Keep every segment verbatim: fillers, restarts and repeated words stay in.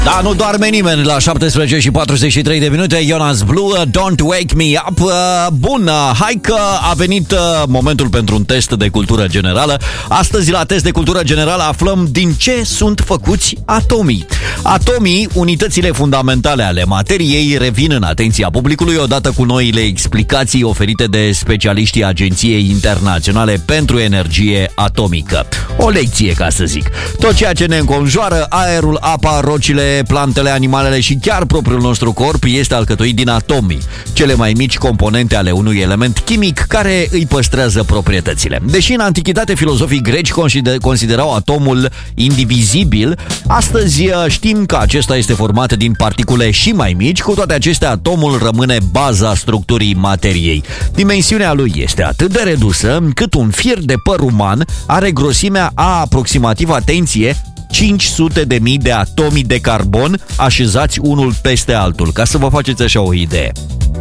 Da, nu doarme nimeni la șaptesprezece și patruzeci și trei de minute. Jonas Blue, Don't Wake Me Up. Bun, hai că a venit momentul pentru un test de cultură generală. Astăzi la test de cultură generală aflăm din ce sunt făcuți atomii. Atomii, unitățile fundamentale ale materiei, revin în atenția publicului odată cu noile explicații oferite de specialiștii Agenției Internaționale pentru Energie Atomică. O lecție, ca să zic. Tot ceea ce ne înconjoară, aerul, apa, rocile, plantele, animalele și chiar propriul nostru corp este alcătuit din atomi, cele mai mici componente ale unui element chimic care îi păstrează proprietățile. Deși în antichitate filozofii greci considerau atomul indivizibil, astăzi știm că acesta este format din particule și mai mici. Cu toate acestea, atomul rămâne baza structurii materiei. Dimensiunea lui este atât de redusă încât un fir de păr uman are grosimea a aproximativ, atenție, cinci sute de mii de atomi de carbon așezați unul peste altul, ca să vă faceți așa o idee.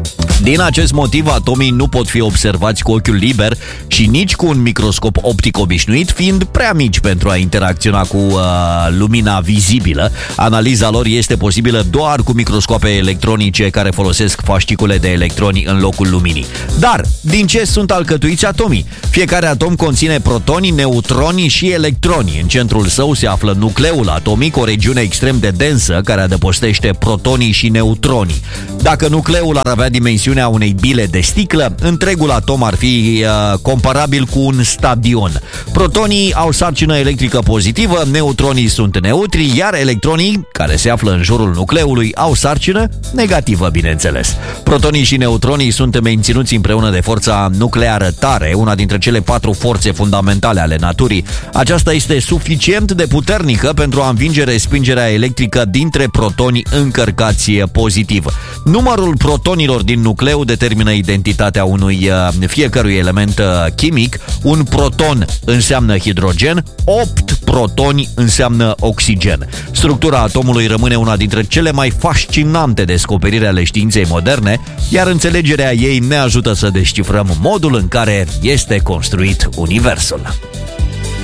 Din acest motiv, atomii nu pot fi observați cu ochiul liber și nici cu un microscop optic obișnuit, fiind prea mici pentru a interacționa cu uh, lumina vizibilă. Analiza lor este posibilă doar cu microscoape electronice care folosesc fascicule de electroni în locul luminii. Dar, din ce sunt alcătuiți atomii? Fiecare atom conține protoni, neutroni și electroni. În centrul său se află nucleul atomic, o regiune extrem de densă care adăpostește protonii și neutronii. Dacă nucleul ar avea dimensiunea unei bile de sticlă, întregul atom ar fi uh, comparabil cu un stadion. Protonii au sarcină electrică pozitivă, neutronii sunt neutri, iar electronii, care se află în jurul nucleului, au sarcină negativă, bineînțeles. Protonii și neutronii sunt menținuți împreună de forța nucleară tare, una dintre cele patru forțe fundamentale ale naturii. Aceasta este suficient de puternică pentru a învinge respingerea electrică dintre protoni încărcați pozitiv. Numărul protonilor din nucleu determină identitatea unui fiecărui element chimic. Un proton înseamnă hidrogen, opt protoni înseamnă oxigen. Structura atomului rămâne una dintre cele mai fascinante descoperiri ale științei moderne, iar înțelegerea ei ne ajută să descifrăm modul în care este construit universul.